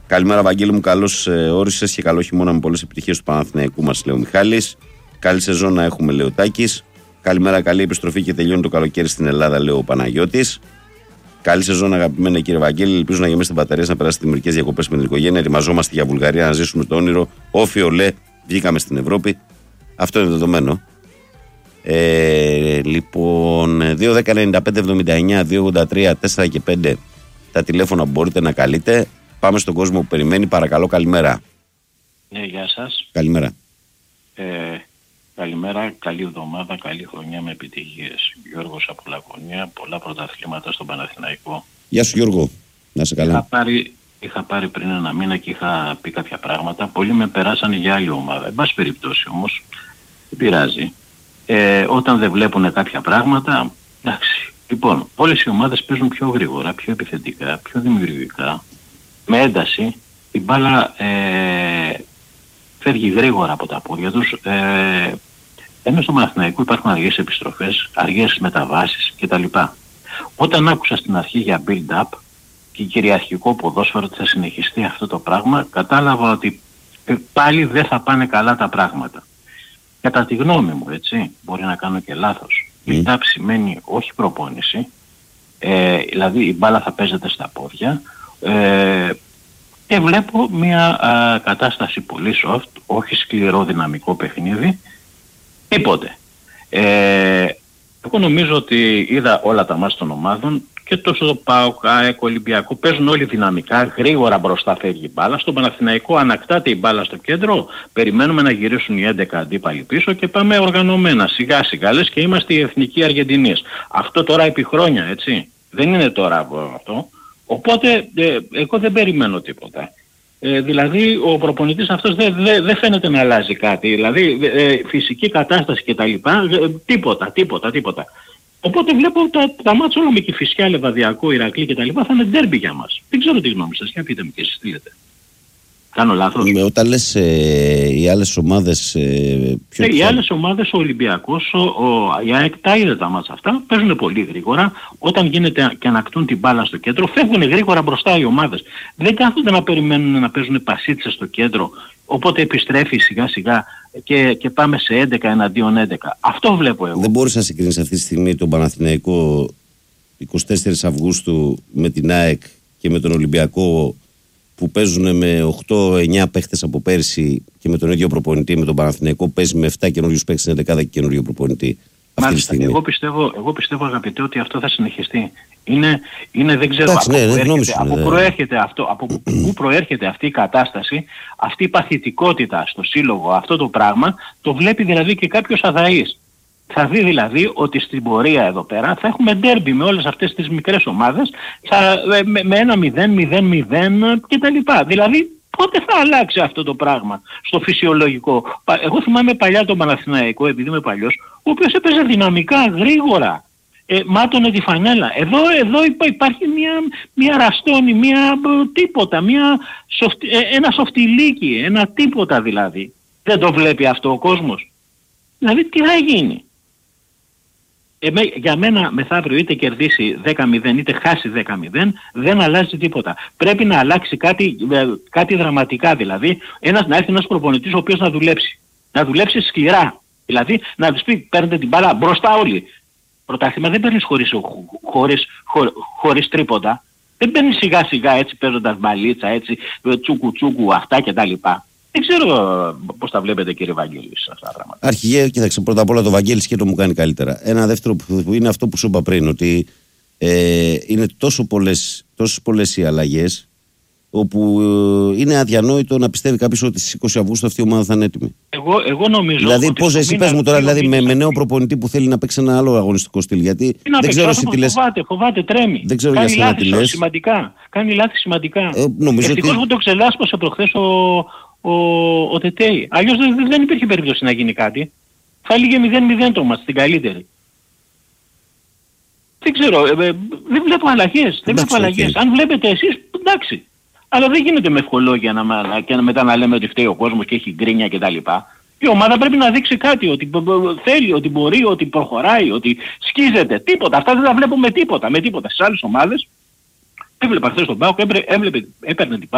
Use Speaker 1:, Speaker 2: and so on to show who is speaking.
Speaker 1: Καλημέρα, Βαγγέλη μου. Καλώς όρισες και καλό χειμώνα με πολλές επιτυχίες του Παναθηναϊκού μας, λέει ο Μιχάλης. Καλή σεζόν να έχουμε, λέει ο Τάκης. Καλημέρα, καλή επιστροφή και τελειώνει το καλοκαίρι στην Ελλάδα, λέει ο Παναγιώτης. Καλή σεζόν, αγαπημένε κύριε Βαγγέλη. Ελπίζω να γεμίσετε μπαταρίες, να περάσετε μερικές διακοπές με την οικογένεια. Ετοιμαζόμαστε για Βουλγαρία να ζήσουμε το όνειρο. Όφι ολέ, βγήκαμε στην Ευρώπη. Αυτό είναι δεδομένο. Λοιπόν, 2-10-95-79-283-4 και 5 τα τηλέφωνα που μπορείτε να καλείτε. Πάμε στον κόσμο που περιμένει. Παρακαλώ, καλημέρα.
Speaker 2: Ναι, γεια σας.
Speaker 1: Καλημέρα.
Speaker 2: Καλημέρα, καλή εβδομάδα, καλή χρονιά με επιτυχίες. Γιώργος από Λακωνία, πολλά πρωταθλήματα στον Παναθηναϊκό.
Speaker 1: Γεια σου Γιώργο, να είσαι καλά.
Speaker 2: Είχα πάρει πριν ένα μήνα και είχα πει κάποια πράγματα. Πολλοί με περάσανε για άλλη ομάδα. Εν πάση περιπτώσει όμως, δεν πειράζει. Όταν δεν βλέπουν κάποια πράγματα, εντάξει. Λοιπόν, όλες οι ομάδες παίζουν πιο γρήγορα, πιο επιθετικά, πιο δημιουργικά, με ένταση. Η μπάλα φεύγει γρήγορα από τα πόδια τους. Ενώ στο Παναθηναϊκό υπάρχουν αργές επιστροφές, αργές μεταβάσεις κτλ. Όταν άκουσα στην αρχή για build-up και κυριαρχικό ποδόσφαιρο ότι θα συνεχιστεί αυτό το πράγμα, κατάλαβα ότι πάλι δεν θα πάνε καλά τα πράγματα. Κατά τη γνώμη μου, έτσι, μπορεί να κάνω και λάθος. Build-up σημαίνει όχι προπόνηση, δηλαδή η μπάλα θα παίζεται στα πόδια, και βλέπω μια κατάσταση πολύ soft, όχι σκληρό δυναμικό παιχνίδι, τίποτε. Εγώ νομίζω ότι είδα όλα τα μάτς των ομάδων και τόσο το ΠΑΟΚ, ΑΕΚ, Ολυμπιακό παίζουν όλοι δυναμικά, γρήγορα μπροστά φεύγει η μπάλα. Στον Παναθηναϊκό ανακτάται η μπάλα στο κέντρο, περιμένουμε να γυρίσουν οι 11 αντίπαλοι πίσω και πάμε οργανωμένα, σιγά σιγά, λες και είμαστε η εθνική Αργεντινής. Αυτό τώρα επί χρόνια, έτσι, δεν είναι τώρα αυτό. Οπότε εγώ δεν περιμένω τίποτα. Δηλαδή ο προπονητής αυτός δεν φαίνεται να αλλάζει κάτι. Δηλαδή φυσική κατάσταση και τα λοιπά, τίποτα. Οπότε βλέπω τα μάτς όλα με Κηφισιά, Λεβαδιακό, Ηρακλή και τα λοιπά θα είναι ντέρμπι για μας. Δεν ξέρω τη γνώμη σας, για πείτε μου και εσείς τι λέτε. Κάνω λάθος?
Speaker 1: Όταν λες οι άλλες ομάδες...
Speaker 2: Οι άλλες ομάδες, ο Ολυμπιακός, η ΑΕΚ, τα είδε τα μάτς αυτά, παίζουν πολύ γρήγορα. Όταν γίνεται και ανακτούν την μπάλα στο κέντρο, φεύγουν γρήγορα μπροστά οι ομάδες. Δεν κάθονται να περιμένουν να παίζουν πασίτσες στο κέντρο, οπότε επιστρέφει σιγά σιγά και πάμε σε 11 εναντίον 11. Αυτό βλέπω εγώ.
Speaker 1: Δεν μπορείς να συγκρίνεις αυτή τη στιγμή τον Παναθηναϊκό 24 Αυγούστου με την ΑΕΚ και με τον Ολυμπιακό που παίζουν με 8-9 παίχτες από πέρσι και με τον ίδιο προπονητή, με τον Παναθηναϊκό παίζει με 7 καινούριους παίχτες στην 11 και καινούριο προπονητή.
Speaker 2: Μάλιστα, εγώ πιστεύω αγαπητέ ότι αυτό θα συνεχιστεί. Είναι δεν ξέρω από πού προέρχεται αυτή η κατάσταση, αυτή η παθητικότητα στο σύλλογο, αυτό το πράγμα, το βλέπει δηλαδή και κάποιος αδαής. Θα δει δηλαδή ότι στην πορεία εδώ πέρα θα έχουμε ντέρμπι με όλες αυτές τις μικρές ομάδες με ένα 0-0-0 κτλ. Δηλαδή πότε θα αλλάξει αυτό το πράγμα στο φυσιολογικό? Εγώ θυμάμαι παλιά τον Παναθηναϊκό, επειδή είμαι παλιός, ο οποίος έπαιζε δυναμικά, γρήγορα. Μάτωνε τη φανέλα. Εδώ υπάρχει μια ραστόνη, τίποτα, ένα σοφτιλίκι, ένα τίποτα δηλαδή. Δεν το βλέπει αυτό ο κόσμος. Δηλαδή τι θα γίνει? Για μένα μεθαύριο είτε κερδίσει 10-0 είτε χάσει 10-0 δεν αλλάζει τίποτα. Πρέπει να αλλάξει κάτι δραματικά, δηλαδή να έρθει ένας προπονητής ο οποίος να δουλέψει. Να δουλέψει σκληρά. Δηλαδή να τους πει παίρνετε την μπάλα μπροστά όλοι. Πρωτάθλημα δεν παίρνεις χωρίς τρίποντα. Δεν παίρνεις σιγά σιγά έτσι παίρνοντας μπαλίτσα, έτσι τσούκου αυτά κτλ. Δεν ξέρω πώς τα βλέπετε κύριε Βαγγέλη σε αυτά τα πράγματα.
Speaker 1: Αρχηγέ, κοίταξε, πρώτα απ' όλα το Βαγγέλη σκέτο μου κάνει καλύτερα. Ένα δεύτερο που είναι αυτό που σου είπα πριν, ότι είναι τόσο πολλές οι αλλαγές, όπου είναι αδιανόητο να πιστεύει κάποιος ότι στις 20 Αυγούστου αυτή η ομάδα θα είναι έτοιμη.
Speaker 2: Εγώ νομίζω.
Speaker 1: Δηλαδή, πώς εσύ πες μου τώρα, δηλαδή, με νέο προπονητή που θέλει να παίξει ένα άλλο αγωνιστικό στυλ. Γιατί δεν ξέρω εσύ τι λες.
Speaker 2: Φοβάται, τρέμει.
Speaker 1: Δεν ξέρω για σένα τι λες.
Speaker 2: Κάνει λάθη σημαντικά.
Speaker 1: Ευτυχώς
Speaker 2: που το ξελάσπωσε προχθές ο Τετέι. Αλλιώς δεν υπήρχε περίπτωση να γίνει κάτι. Θα έλεγε 0-0 το μας, την καλύτερη. Δεν ξέρω, δεν βλέπω αλλαγές. Αν βλέπετε εσείς, εντάξει. Αλλά δεν γίνεται με ευχολόγια και μετά να λέμε ότι φταίει ο κόσμος και έχει γκρίνια κτλ. Η ομάδα πρέπει να δείξει κάτι, ότι θέλει, ότι μπορεί, ότι προχωράει, ότι σκίζεται. Τίποτα. Αυτά δεν τα βλέπουμε τίποτα. Στις άλλες ομάδες έβλεπα χθες τον ΠΑΟΚ, έπαιρνε την